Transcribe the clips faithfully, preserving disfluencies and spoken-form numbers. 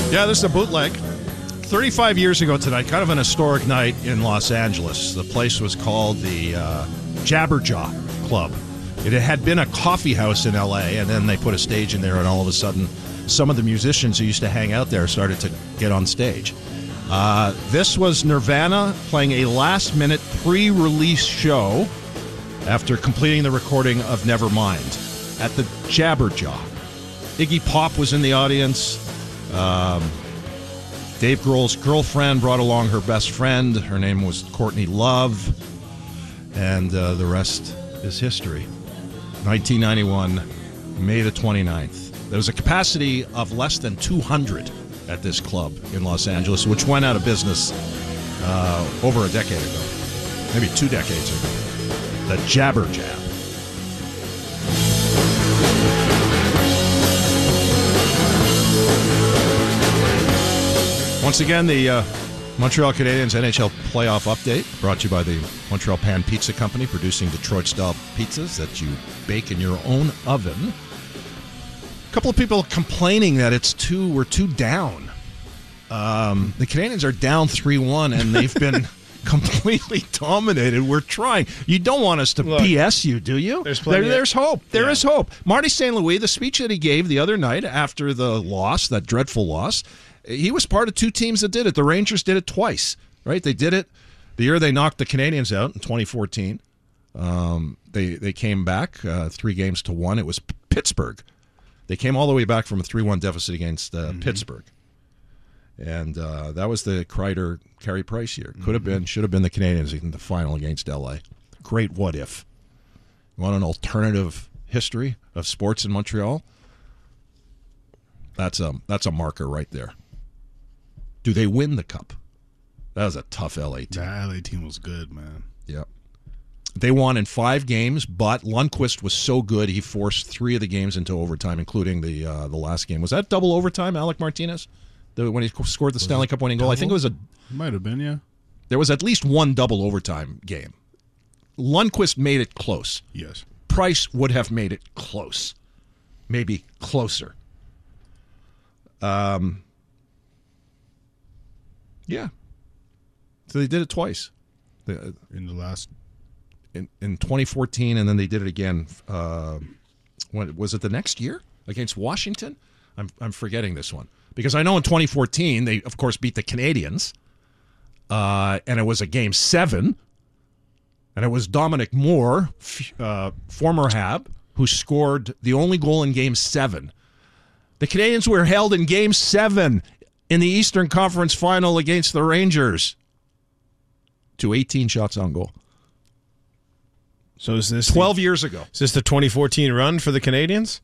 Yeah, this is a bootleg. thirty-five years ago tonight, kind of an historic night in Los Angeles. The place was called the uh, Jabberjaw Club. It had been a coffee house in L A, and then they put a stage in there, and all of a sudden, some of the musicians who used to hang out there started to get on stage. Uh, this was Nirvana playing a last-minute pre-release show after completing the recording of Nevermind at the Jabberjaw. Iggy Pop was in the audience. Um, Dave Grohl's girlfriend brought along her best friend. Her name was Courtney Love. And uh, the rest is history. nineteen ninety-one, May the twenty-ninth. There was a capacity of less than two hundred at this club in Los Angeles, which went out of business uh, over a decade ago. Maybe two decades ago. The Jabberjab. Once again, the uh, Montreal Canadiens N H L playoff update brought to you by the Montreal Pan Pizza Company, producing Detroit-style pizzas that you bake in your own oven. A couple of people complaining that it's too we're too down. Um, the Canadiens are down three one, and they've been completely dominated. We're trying. You don't want us to Look, B S you, do you? There's, there, of, there's hope. There yeah. is hope. Marty Saint Louis, the speech that he gave the other night after the loss, that dreadful loss, he was part of two teams that did it. The Rangers did it twice, right? They did it the year they knocked the Canadiens out in twenty fourteen. Um, they they came back uh, three games to one. It was Pittsburgh. They came all the way back from a three one deficit against uh, mm-hmm. Pittsburgh. And uh, that was the Kreider, Carey Price year. Could have been, should have been the Canadiens in the final against L A. Great what if. You want an alternative history of sports in Montreal? That's a, that's a marker right there. Do they win the Cup? That was a tough L A team. That L A team was good, man. Yeah. They won in five games, but Lundqvist was so good he forced three of the games into overtime, including the uh, the last game. Was that double overtime, Alec Martinez? The, when he scored the was Stanley Cup winning goal? I think it was a... Might have been, yeah. There was at least one double overtime game. Lundqvist made it close. Yes. Price would have made it close. Maybe closer. Um... Yeah. So they did it twice. The, in the last... In, in twenty fourteen, and then they did it again. Uh, when, was it the next year? Against Washington? I'm I'm forgetting this one. Because I know in twenty fourteen, they, of course, beat the Canadiens. Uh, and it was a game seven. And it was Dominic Moore, uh, former Hab, who scored the only goal in game seven. The Canadiens were held in game seven in the Eastern Conference Final against the Rangers to eighteen shots on goal. So is this twelve the, years ago? Is this the twenty fourteen run for the Canadiens?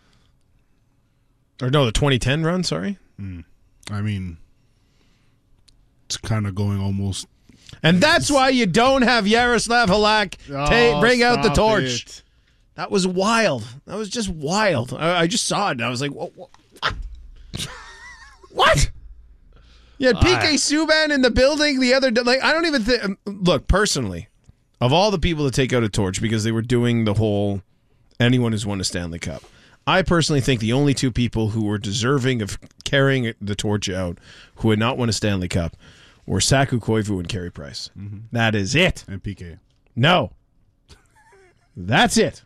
Or no, the twenty ten run, sorry? Mm. I mean, it's kind of going almost... And that's why you don't have Yaroslav Halak oh, ta- bring out the torch. It. That was wild. That was just wild. I, I just saw it, and I was like, what? What? What? You had P K Subban in the building the other day. Like, I don't even think... Look, personally... Of all the people to take out a torch because they were doing the whole anyone who's won a Stanley Cup, I personally think the only two people who were deserving of carrying the torch out who had not won a Stanley Cup were Saku Koivu and Carey Price. Mm-hmm. That is it. And P K. No. That's it.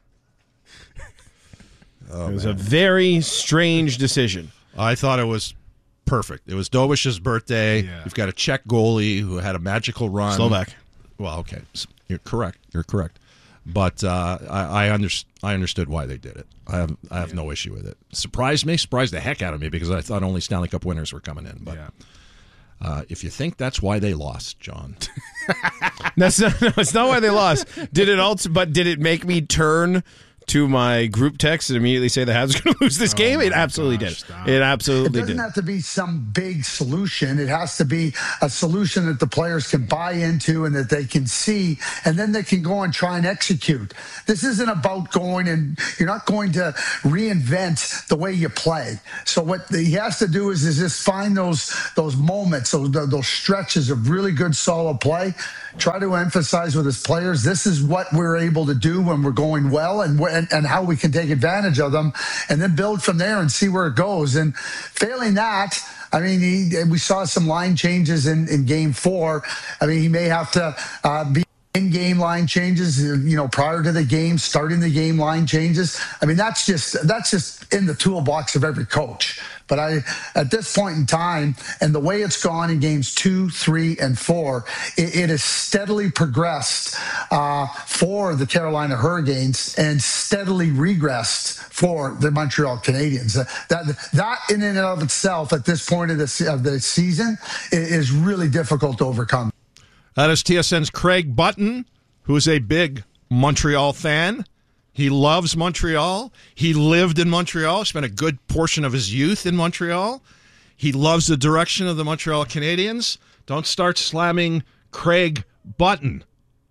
Oh, it was man. a very strange decision. I thought it was perfect. It was Dobish's birthday. Yeah. You've got a Czech goalie who had a magical run. Slovak. Well, okay. You're correct. You're correct. But uh, I I, under, I understood why they did it. I have I have yeah. no issue with it. Surprised me, surprised the heck out of me because I thought only Stanley Cup winners were coming in. But yeah. uh, if you think that's why they lost, John, that's not. No, it's not why they lost. Did it also? But did it make me turn to my group text and immediately say the Habs are going to lose this oh game? It absolutely gosh, did. stop. It absolutely did. It doesn't did. have to be some big solution. It has to be a solution that the players can buy into and that they can see, and then they can go and try and execute. This isn't about going and you're not going to reinvent the way you play. So what he has to do is, is just find those those moments, those, those stretches of really good, solid play. Try to emphasize with his players, this is what we're able to do when we're going well and, and, and how we can take advantage of them, and then build from there and see where it goes. And failing that, I mean, he, we saw some line changes in, in game four. I mean, he may have to uh, be in-game line changes, you know, prior to the game, starting the game line changes. I mean, that's just that's just in the toolbox of every coach. But I, at this point in time, and the way it's gone in games two, three, and four, it, it has steadily progressed uh, for the Carolina Hurricanes and steadily regressed for the Montreal Canadiens. That that in and of itself, at this point of the of the season, is really difficult to overcome. That is T S N's Craig Button, who's a big Montreal fan. He loves Montreal. He lived in Montreal, spent a good portion of his youth in Montreal. He loves the direction of the Montreal Canadiens. Don't start slamming Craig Button.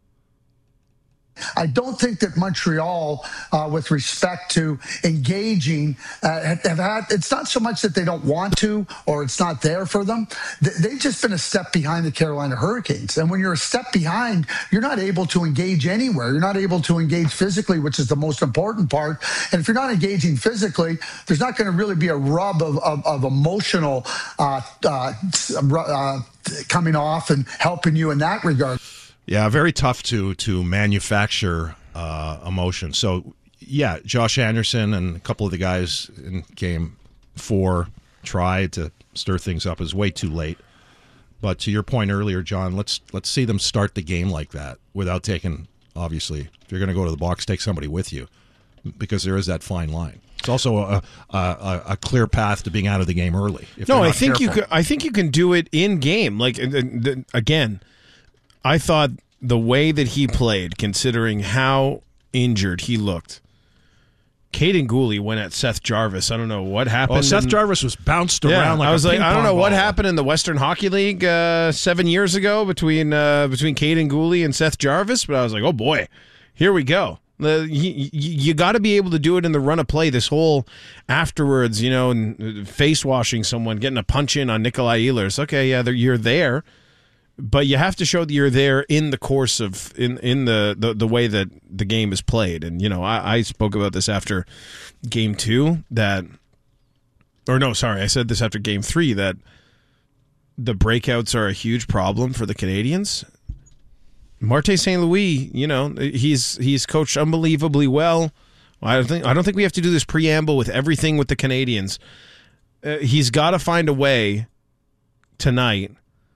I don't think that Montreal, uh, with respect to engaging, uh, have had, it's not so much that they don't want to or it's not there for them. They've just been a step behind the Carolina Hurricanes. And when you're a step behind, you're not able to engage anywhere. You're not able to engage physically, which is the most important part. And if you're not engaging physically, there's not going to really be a rub of, of, of emotional uh, uh, uh, coming off and helping you in that regard. Yeah, very tough to to manufacture uh, emotion. So, yeah, Josh Anderson and a couple of the guys in game four tried to stir things up. It was way too late. But to your point earlier, John, let's let's see them start the game like that without taking, obviously, if you're going to go to the box, take somebody with you, because there is that fine line. It's also a, a, a clear path to being out of the game early. If no, I think careful. you. Can, I think you can do it in game. Like again. I thought the way that he played, considering how injured he looked, Caden Gooley went at Seth Jarvis. I don't know what happened. Well, Seth in, Jarvis was bounced yeah, around like I was a like, I don't know what ball. happened in the Western Hockey League uh, seven years ago between uh, between Caden Gooley and Seth Jarvis, but I was like, oh boy, here we go. The, you you got to be able to do it in the run of play. This whole afterwards, you know, and face washing someone, getting a punch in on Nikolai Ehlers. Okay, yeah, you're there. But you have to show that you're there in the course of in in the, the, the way that the game is played. And you know, I, I spoke about this after game two that, or no, sorry, I said this after game three that the breakouts are a huge problem for the Canadiens. Martin Saint Louis, you know, he's he's coached unbelievably well. I don't think I don't think we have to do this preamble with everything with the Canadiens. Uh, he's got to find a way tonight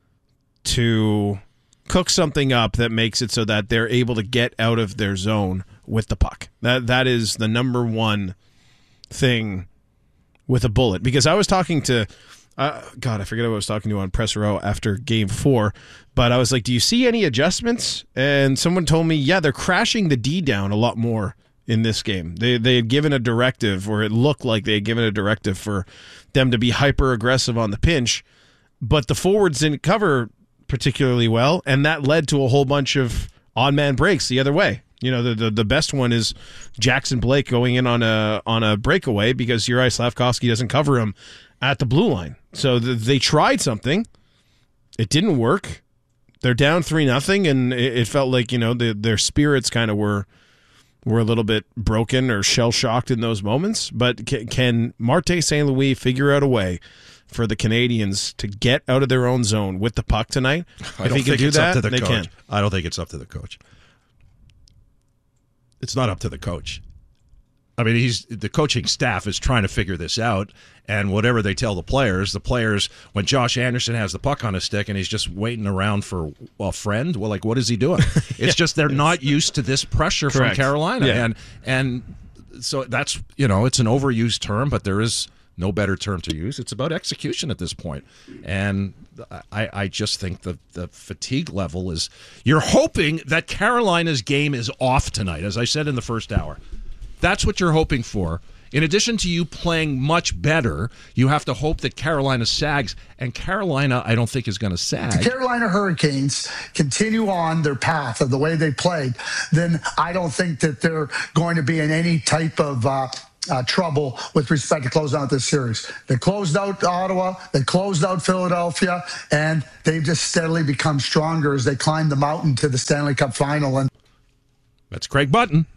to cook something up that makes it so that they're able to get out of their zone with the puck. That that is the number one thing with a bullet. Because I was talking to, uh, God, I forget who I was talking to on Press Row after Game Four, but I was like, "Do you see any adjustments?" And someone told me, "Yeah, they're crashing the D down a lot more in this game. They they had given a directive, or it looked like they had given a directive for them to be hyper aggressive on the pinch, but the forwards didn't cover particularly well, and that led to a whole bunch of odd man breaks the other way. You know, the, the the best one is Jackson Blake going in on a on a breakaway because Uri Slavkovsky doesn't cover him at the blue line. So the, they tried something, it didn't work. They're down three nothing, and it, it felt like, you know, the, their spirits kind of were were a little bit broken or shell shocked in those moments. But can, can Martin Saint Louis figure out a way for the Canadiens to get out of their own zone with the puck tonight? I if don't he can think do it's that, up to the they coach. can. I don't think it's up to the coach. It's not up to the coach. I mean, he's the coaching staff is trying to figure this out, and whatever they tell the players, the players, when Josh Anderson has the puck on his stick and he's just waiting around for a friend, well, like, what is he doing? It's yeah. just they're not used to this pressure Correct. from Carolina, yeah. and and so that's, you know, it's an overused term, but there is no better term to use. It's about execution at this point. And I, I just think the, the fatigue level is, you're hoping that Carolina's game is off tonight, as I said in the first hour. That's what you're hoping for. In addition to you playing much better, you have to hope that Carolina sags. And Carolina, I don't think, is going to sag. If the Carolina Hurricanes continue on their path of the way they played, then I don't think that they're going to be in any type of uh, uh, trouble with respect to closing out this series. They closed out Ottawa, they closed out Philadelphia, and they've just steadily become stronger as they climb the mountain to the Stanley Cup final. And that's Craig Button,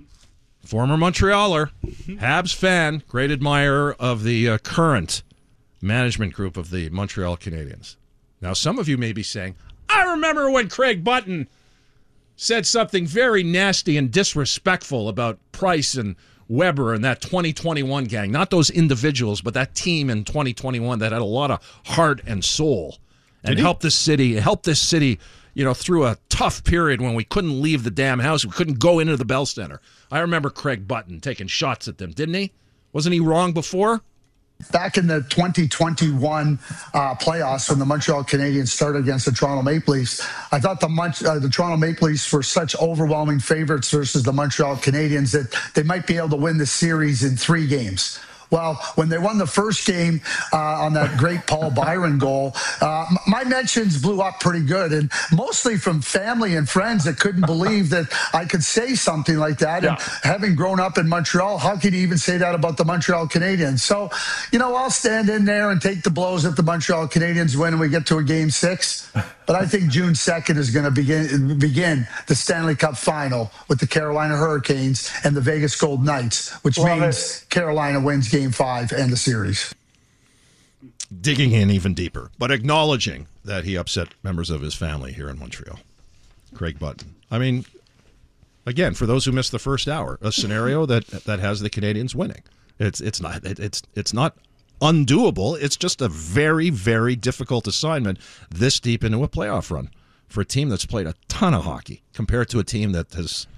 former Montrealer, Habs fan, great admirer of the uh, current management group of the Montreal Canadiens. Now, some of you may be saying, I remember when Craig Button said something very nasty and disrespectful about Price and Weber and that twenty twenty-one gang. Not those individuals, but that team in twenty twenty-one that had a lot of heart and soul and helped this city, helped this city, you know, through a tough period when we couldn't leave the damn house. We couldn't go into the Bell Center. I remember Craig Button taking shots at them, didn't he? Wasn't he wrong before? Back in the twenty twenty-one uh, playoffs, when the Montreal Canadiens started against the Toronto Maple Leafs, I thought the Mon- uh, the Toronto Maple Leafs were such overwhelming favorites versus the Montreal Canadiens that they might be able to win the series in three games. Well, when they won the first game uh, on that great Paul Byron goal, uh, my mentions blew up pretty good, and mostly from family and friends that couldn't believe that I could say something like that. Yeah. And having grown up in Montreal, how could you even say that about the Montreal Canadiens? So, you know, I'll stand in there and take the blows if the Montreal Canadiens win and we get to a game six. But I think June second is going to begin begin the Stanley Cup final with the Carolina Hurricanes and the Vegas Golden Knights, which Love means it. Carolina wins game five and the series. Digging in even deeper, but acknowledging that he upset members of his family here in Montreal. Craig Button. I mean, again, for those who missed the first hour, a scenario that that has the Canadiens winning. It's it's not it, it's it's not undoable. It's just a very, very difficult assignment this deep into a playoff run for a team that's played a ton of hockey compared to a team that has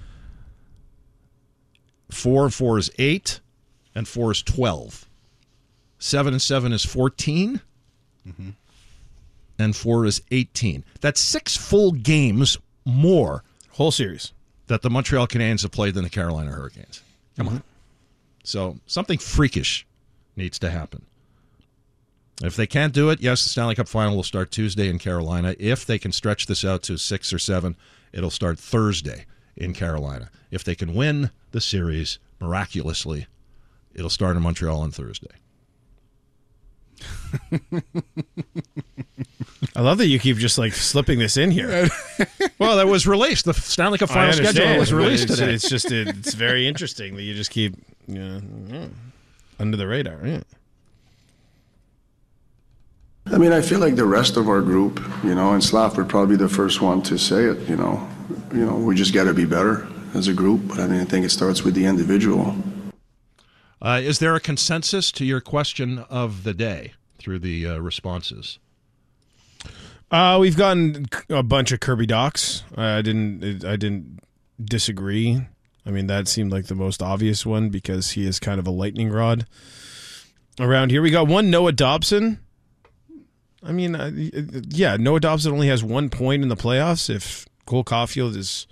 four and four is eight and four is twelve. Seven and seven is fourteen, mm-hmm. and four is eighteen. That's six full games more whole series that the Montreal Canadiens have played than the Carolina Hurricanes. Come mm-hmm. on. So something freakish needs to happen. If they can't do it, yes, the Stanley Cup final will start Tuesday in Carolina. If they can stretch this out to six or seven, it'll start Thursday in Carolina. If they can win the series miraculously, it'll start in Montreal on Thursday. I love that you keep just like slipping this in here. Well, that was released. The Stanley Cup final schedule was released it's, today. It's just it's very interesting that you just keep you know, under the radar. Yeah. I mean, I feel like the rest of our group, you know, and Slav would probably be the first one to say it. You know, you know, we just got to be better as a group. But I mean, I think it starts with the individual. Uh, is there a consensus to your question of the day through the uh, responses? Uh, we've gotten a bunch of Kirby Docs. I didn't. I didn't disagree. I mean, that seemed like the most obvious one because he is kind of a lightning rod around here. We got one Noah Dobson. I mean, uh, yeah, Noah Dobson only has one point in the playoffs. If Cole Caulfield is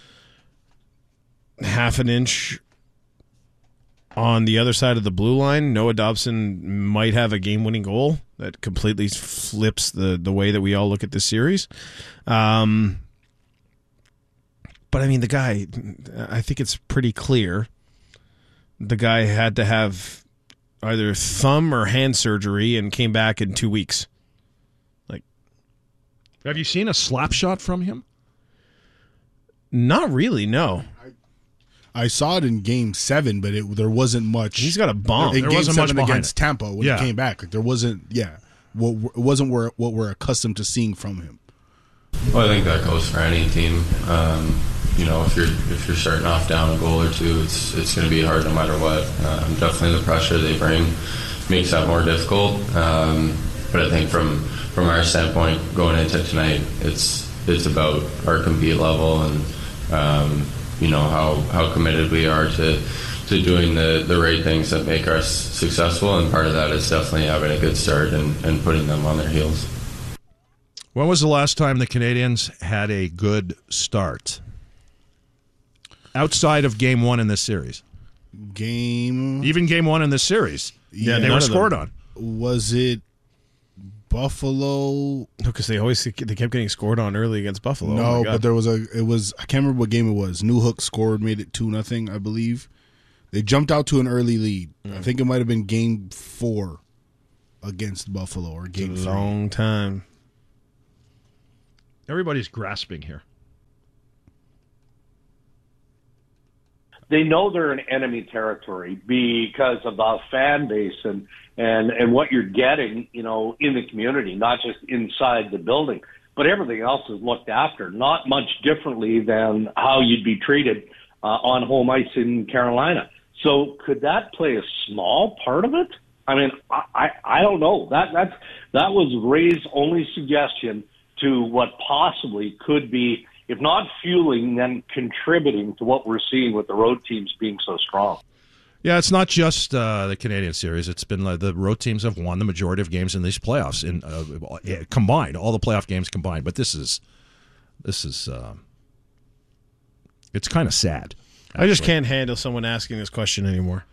half an inch on the other side of the blue line, Noah Dobson might have a game-winning goal that completely flips the, the way that we all look at this series. Um, but, I mean, the guy, I think it's pretty clear, the guy had to have either thumb or hand surgery and came back in two weeks. Like, have you seen a slap shot from him? Not really, no. I saw it in Game Seven, but it, there wasn't much. He's got a bomb. In there Game wasn't Seven much against it. Tampa when yeah. he came back, like, there wasn't. Yeah, what it wasn't where, what we're accustomed to seeing from him. Well, I think that goes for any team. Um, you know, if you're if you're starting off down a goal or two, it's it's going to be hard no matter what. Um, definitely, the pressure they bring makes that more difficult. Um, but I think from from our standpoint, going into tonight, it's it's about our compete level and. Um, you know, how, how committed we are to to doing the, the right things that make us successful, and part of that is definitely having a good start and, and putting them on their heels. When was the last time the Canadiens had a good start? Outside of game one in this series. Game... Even game one in this series. Yeah, they were scored on. Was it Buffalo? Because they always they kept getting scored on early against Buffalo. No, oh but there was a. It was I can't remember what game it was. New Hook scored, made it two nothing, I believe. They jumped out to an early lead. Mm. I think it might have been game four against Buffalo or game it's a three. Long time. Everybody's grasping here. They know they're in enemy territory because of the fan base and and, and what you're getting, you know, in the community, not just inside the building. But everything else is looked after, not much differently than how you'd be treated uh, on home ice in Carolina. So could that play a small part of it? I mean, I, I, I don't know. That that's that was Ray's only suggestion to what possibly could be, if not fueling, then contributing to what we're seeing with the road teams being so strong. Yeah, it's not just uh, the Canadian series. It's been uh, the road teams have won the majority of games in these playoffs, in uh, combined, all the playoff games combined. But this is, this is, uh, it's kind of sad. Actually. I just can't handle someone asking this question anymore.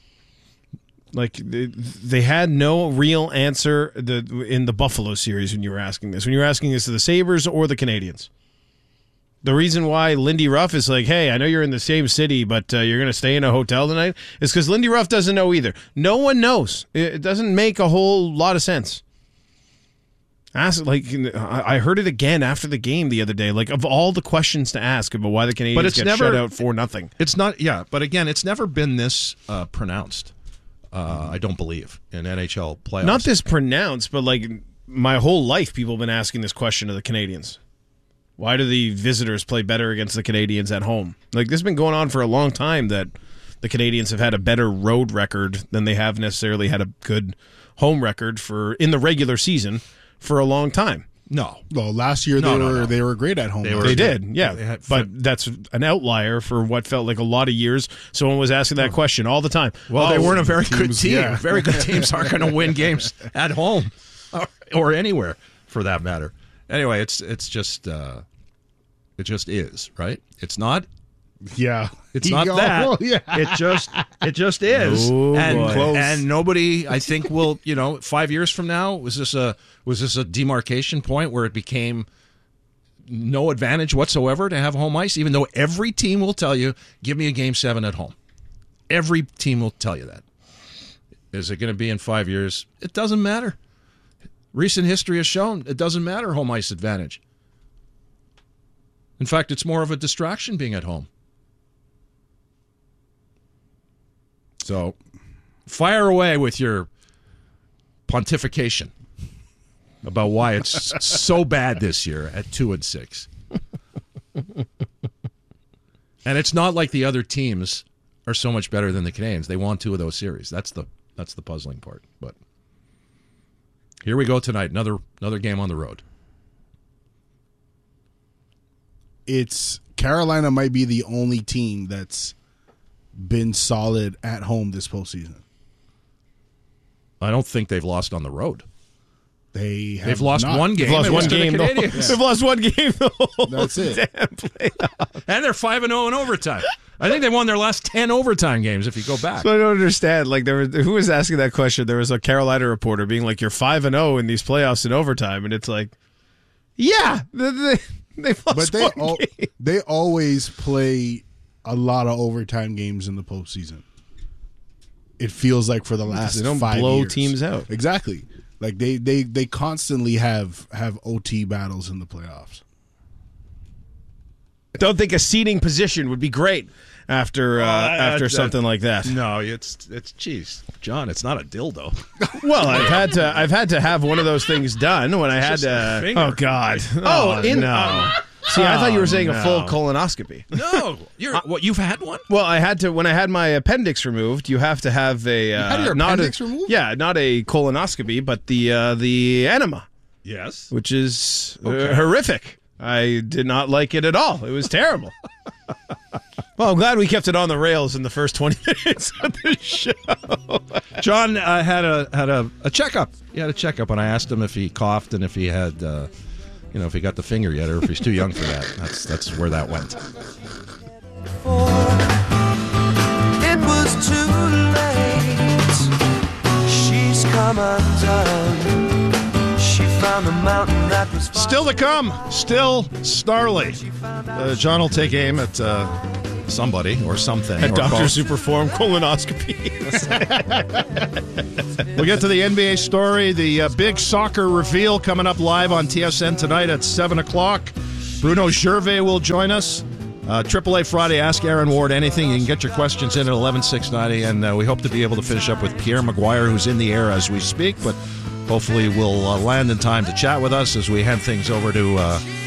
Like they, they had no real answer the, in the Buffalo series when you were asking this. When you were asking this to the Sabres or the Canadians. The reason why Lindy Ruff is like, hey, I know you're in the same city, but uh, you're going to stay in a hotel tonight, is because Lindy Ruff doesn't know either. No one knows. It doesn't make a whole lot of sense. Ask, like, I heard it again after the game the other day. Like, of all the questions to ask about why the Canadians but it's get never, shut out for nothing. It's not, yeah, but again, it's never been this uh, pronounced, uh, I don't believe, in N H L playoffs. Not this pronounced, but like my whole life people have been asking this question of the Canadians. Why do the visitors play better against the Canadians at home? Like, this has been going on for a long time that the Canadians have had a better road record than they have necessarily had a good home record for in the regular season for a long time. No. Well, last year no, they no, were no. they were great at home. They, were, they did, yeah. They had, but that's an outlier for what felt like a lot of years. Someone was asking that question all the time. Well, oh, they weren't a very teams, good team. yeah. Very good teams aren't going to win games at home or, or anywhere, for that matter. Anyway, it's it's just uh, it just is, right? It's not. Yeah, It's not that. Oh, yeah. It just it just is. Oh, and boy. Close. and nobody, I think, will, you know, five years from now, was this a was this a demarcation point where it became no advantage whatsoever to have home ice, even though every team will tell you, give me a game seven at home. Every team will tell you that. Is it going to be in five years? It doesn't matter. Recent history has shown it doesn't matter home ice advantage. In fact, it's more of a distraction being at home. So, fire away with your pontification about why it's so bad this year at two and six. And it's not like the other teams are so much better than the Canadians. They won two of those series. That's the that's the puzzling part. But here we go tonight. Another another game on the road. It's Carolina might be the only team that's been solid at home this postseason. I don't think they've lost on the road. They have They've lost not. one game. They've lost It was one to the game. The whole, Canadians. They've lost one game. The whole That's it. Damn playoff. And they're five and zero in overtime. I think they won their last ten overtime games. If you go back, So I don't understand. Like, there was, who was asking that question? There was a Carolina reporter being like, "You're five and zero in these playoffs in overtime," and it's like, yeah, they, they, they've lost But they one al- game. they always play a lot of overtime games in the postseason. It feels like for the last They don't five blow years. teams out. Exactly. Like they, they, they constantly have, have O T battles in the playoffs. Don't think a seating position would be great after uh, after uh, something like that. no, it's it's geez, John, it's not a dildo. Well, I've had to I've had to have one of those things done when I had just a to. finger. Oh God! Oh, in- no. uh, See, I thought you were oh, saying a full no. colonoscopy. No, you're what? You've had one? Well, I had to when I had my appendix removed. You have to have a uh, had your not appendix a, removed? Yeah, not a colonoscopy, but the uh, the enema, Yes. which is uh, Okay. horrific. I did not like it at all. It was terrible. Well, I'm glad we kept it on the rails in the first twenty minutes of the show. John uh, had a had a, a checkup. He had a checkup, and I asked him if he coughed and if he had, uh, you know, if he got the finger yet, or if he's too young for that. That's that's where that went. It was too late. She's come undone. She found a mountain that was far Still to come. Still Starley. Uh, John will take aim at uh, somebody or something. At or doctors both. who perform colonoscopies. We'll get to the N B A story. The uh, big soccer reveal coming up live on T S N tonight at seven o'clock. Bruno Gervais will join us. Uh, Triple A Friday, Ask Aaron Ward anything. You can get your questions in at eleven six ninety, and uh, we hope to be able to finish up with Pierre Maguire, who's in the air as we speak, but hopefully will uh, land in time to chat with us as we hand things over to uh,